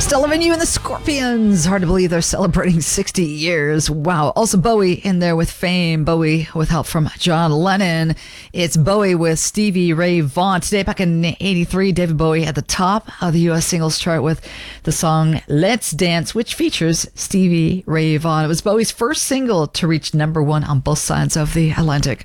Still Loving You and the Scorpions. Hard to believe they're celebrating 60 years. Wow. Also Bowie in there with Fame. Bowie with help from John Lennon. It's Bowie with Stevie Ray Vaughan. Today, back in 83, David Bowie at the top of the U.S. singles chart with the song Let's Dance, which features Stevie Ray Vaughan. It was Bowie's first single to reach number one on both sides of the Atlantic.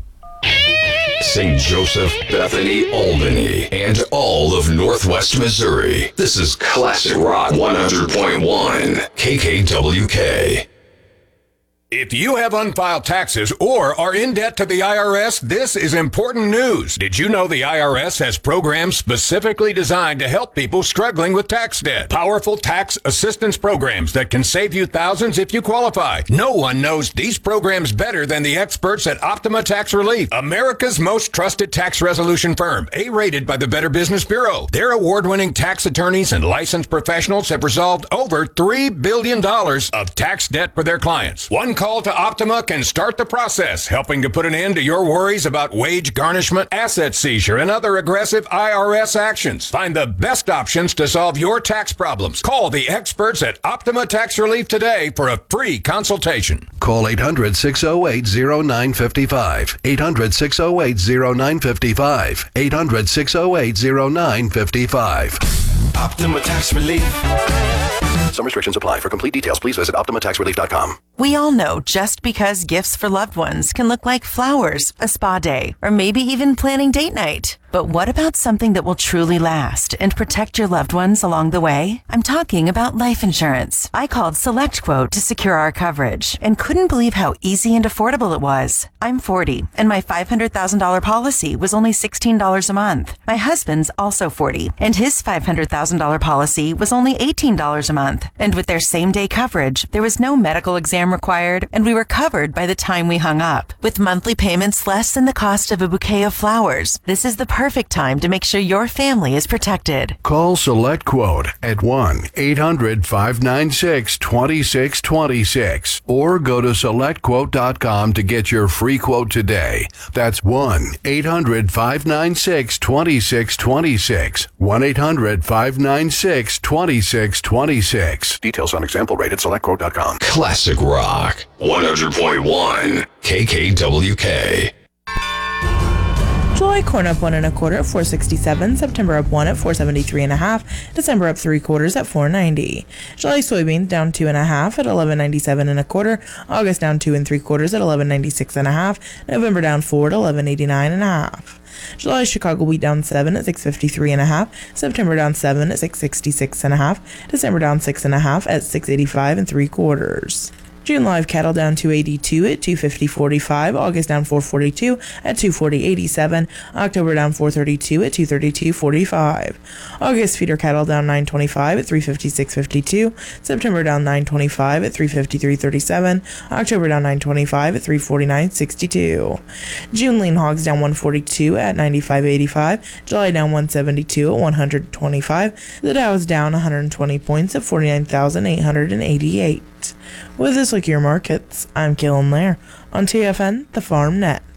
St. Joseph, Bethany, Albany, and all of Northwest Missouri. This is Classic Rock 100.1 KKWK. If you have unfiled taxes or are in debt to the IRS, this is important news. Did you know the IRS has programs specifically designed to help people struggling with tax debt? Powerful tax assistance programs that can save you thousands if you qualify. No one knows these programs better than the experts at Optima Tax Relief, America's most trusted tax resolution firm, A-rated by the Better Business Bureau. Their award-winning tax attorneys and licensed professionals have resolved over $3 billion of tax debt for their clients. One call to Optima can start the process, helping to put an end to your worries about wage garnishment, asset seizure, and other aggressive IRS actions. Find the best options to solve your tax problems. Call the experts at Optima Tax Relief today for a free consultation. Call 800-608-0955. 800-608-0955. 800-608-0955. Optima Tax Relief. Some restrictions apply. For complete details, please visit OptimaTaxRelief.com. We all know just because gifts for loved ones can look like flowers, a spa day, or maybe even planning date night. But what about something that will truly last and protect your loved ones along the way? I'm talking about life insurance. I called SelectQuote to secure our coverage and couldn't believe how easy and affordable it was. I'm 40, and my $500,000 policy was only $16 a month. My husband's also 40, and his $500,000 policy was only $18 a month. And with their same-day coverage, there was no medical exam required, and we were covered by the time we hung up. With monthly payments less than the cost of a bouquet of flowers, this is the perfect time to make sure your family is protected. Call SelectQuote at 1-800-596-2626 or go to SelectQuote.com to get your free quote today. That's 1-800-596-2626. 1-800-596-2626. Details on example rate at SelectQuote.com. Classic Rock 100.1 KKWK. July corn up 1 1/4 at 467. September up 1 at 473 1/2. December up 3/4 at 490. July soybean down 2 1/2 at 1197 1/4. August down 2 3/4 at 1196 1/2. November down 4 at 1189 1/2. July Chicago wheat down 7 at 653 1/2. September down 7 at 666 1/2. December down 6 1/2 at 685 3/4. June live cattle down 282 at 250.45. August down 442 at 240.87. October down 432 at 232.45. August feeder cattle down 925 at 356.52. September down 925 at 353.37. October down 925 at 349.62. June lean hogs down 142 at 95.85. July down 172 at 125. The Dow is down 120 points at 49,888. With this look at your markets, I'm Kaylin Lair on TFN, the Farm Net.